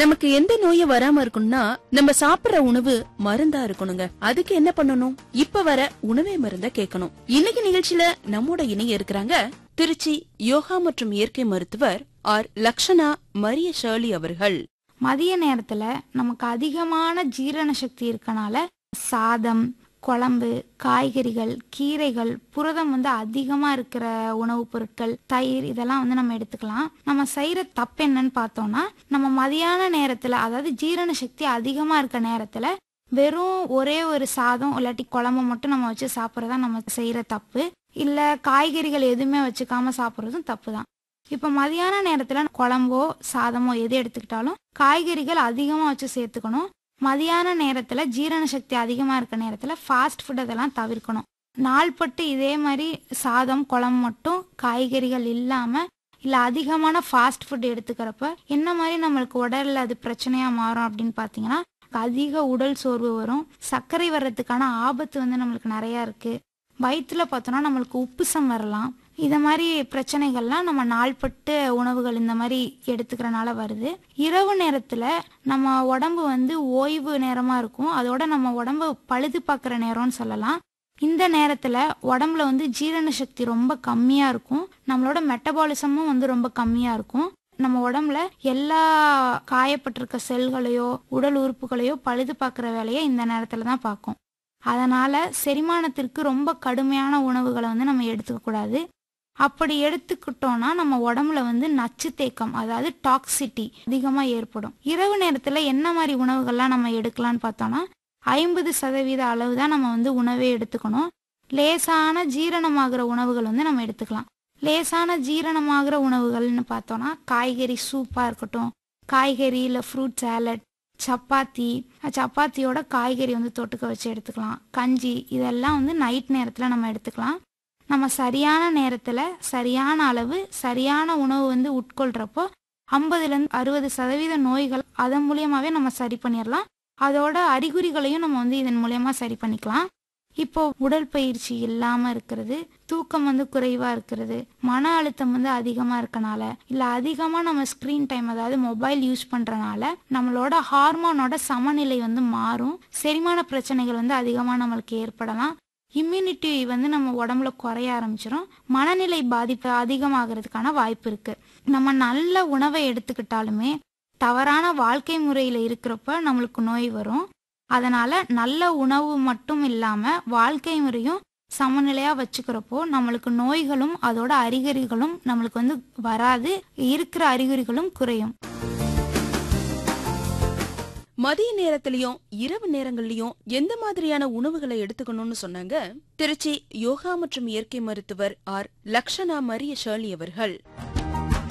நமக்கு எந்த நோயும் வராம இருக்கணும்னா நம்ம சாப்பிடுற உணவு மருந்தா இருக்கணுங்க. அதுக்கு என்ன பண்ணணும்? இப்ப வர உணவே மருந்த கேட்கணும். இன்னைக்கு நிகழ்ச்சியில நம்மோட இணைய இருக்கிறாங்க திருச்சி யோகா மற்றும் இயற்கை மருத்துவர் ஆர் லக்ஷனா மரிய ஷர்லி அவர்கள். மதிய நேரத்துல நமக்கு அதிகமான ஜீரண சக்தி இருக்கனால சாதம், குழம்பு, காய்கறிகள், கீரைகள், புரதம் அதிகமா இருக்கிற உணவுப் பொருட்கள், தயிர் இதெல்லாம் நம்ம எடுத்துக்கலாம். நம்ம செய்யற தப்பு என்னன்னு பார்த்தோம்னா, நம்ம மதியான நேரத்துல அதாவது ஜீரண சக்தி அதிகமா இருக்க நேரத்துல வெறும் ஒரே ஒரு சாதம் இல்லாட்டி குழம்பு மட்டும் நம்ம வச்சு சாப்பிட்றதா நம்ம செய்யற தப்பு. இல்ல காய்கறிகள் எதுவுமே வச்சுக்காம சாப்பிட்றதும் தப்பு தான். இப்ப மதியான நேரத்துல குழம்போ சாதமோ எது எடுத்துக்கிட்டாலும் காய்கறிகள் அதிகமா வச்சு சேர்த்துக்கணும். மதியான நேரத்துல ஜீரண சக்தி அதிகமா இருக்க நேரத்துல ஃபாஸ்ட் ஃபுட் அதெல்லாம் தவிர்க்கணும். நாள்பட்டு இதே மாதிரி சாதம் குழம்பு மட்டும் காய்கறிகள் இல்லாம இல்ல அதிகமான ஃபாஸ்ட் ஃபுட் எடுத்துக்கிறப்ப என்ன மாதிரி நம்மளுக்கு உடல்ல அது பிரச்சனையா மாறும் அப்படின்னு பாத்தீங்கன்னா, அதிக உடல் சோர்வு வரும். சர்க்கரை வர்றதுக்கான ஆபத்து நம்மளுக்கு நிறைய இருக்கு. வயிற்றுல பார்த்தோம்னா நம்மளுக்கு உப்புசம் வரலாம். இத மாதிரி பிரச்சனைகள்லாம் நம்ம நாள்பட்டு உணவுகள் இந்த மாதிரி எடுத்துக்கிறனால வருது. இரவு நேரத்துல நம்ம உடம்பு ஓய்வு நேரமா இருக்கும். அதோட நம்ம உடம்பு பழுது பார்க்குற நேரம்னு சொல்லலாம். இந்த நேரத்துல உடம்புல ஜீரண சக்தி ரொம்ப கம்மியா இருக்கும். நம்மளோட மெட்டபாலிசமும் ரொம்ப கம்மியா இருக்கும். நம்ம உடம்புல எல்லா காயப்பட்டிருக்க செல்களையோ உடல் உறுப்புகளையோ பழுது பார்க்குற வேலையை இந்த நேரத்துல தான் பார்க்கும். அதனால செரிமானத்திற்கு ரொம்ப கடுமையான உணவுகளை நம்ம எடுத்துக்க கூடாது. அப்படி எடுத்துக்கிட்டோம்னா நம்ம உடம்புல நச்சு தேக்கம் அதாவது டாக்ஸிட்டி அதிகமா ஏற்படும். இரவு நேரத்துல என்ன மாதிரி உணவுகள்லாம் நம்ம எடுக்கலாம்னு பார்த்தோம்னா 50% அளவு தான் நம்ம உணவே எடுத்துக்கணும். லேசான ஜீரணமாகிற உணவுகள் நம்ம எடுத்துக்கலாம். லேசான ஜீரணமாகிற உணவுகள்னு பார்த்தோம்னா காய்கறி சூப்பா இருக்கட்டும், காய்கறி இல்லை ஃப்ரூட் சாலட், சப்பாத்தியோட காய்கறி தொட்டுக்க வச்சு எடுத்துக்கலாம். கஞ்சி இதெல்லாம் நைட் நேரத்துல நம்ம எடுத்துக்கலாம். நம்ம சரியான நேரத்துல சரியான அளவு சரியான உணவு உட்கொள்றப்போ 50-60% நோய்கள் அதன் மூலியமாவே நம்ம சரி பண்ணிடலாம். அதோட அறிகுறிகளையும் நம்ம இதன் மூலியமா சரி பண்ணிக்கலாம். இப்போ உடற்பயிற்சி இல்லாம இருக்கிறது, தூக்கம் குறைவா இருக்கிறது, மன அழுத்தம் அதிகமா இருக்கனால இல்ல அதிகமா நம்ம ஸ்கிரீன் டைம் அதாவது மொபைல் யூஸ் பண்றனால நம்மளோட ஹார்மோனோட சமநிலை மாறும். செரிமான பிரச்சனைகள் அதிகமா நம்மளுக்கு ஏற்படலாம். இம்யூனிட்டி நம்ம உடம்புல குறைய ஆரம்பிச்சிடும். மனநிலை பாதிப்பு அதிகமாகிறதுக்கான வாய்ப்பு இருக்கு. நம்ம நல்ல உணவை எடுத்துக்கிட்டாலுமே தவறான வாழ்க்கை முறையில இருக்கிறப்ப நம்மளுக்கு நோய் வரும். அதனால நல்ல உணவு மட்டும் இல்லாம வாழ்க்கை முறையும் சமநிலையா வச்சுக்கிறப்போ நம்மளுக்கு நோய்களும் அதோட அறிகுறிகளும் நம்மளுக்கு வராது. இருக்கிற அறிகுறிகளும் குறையும். மதிய நேரத்திலயும் இரவு நேரங்கள்லயும் எந்த மாதிரியான உணவுகளை எடுத்துக்கணும்னு சொன்னாங்க திருச்சி யோகா மற்றும் இயற்கை மருத்துவர் ஆர் லக்ஷனா மரிய ஷர்லி அவர்கள்.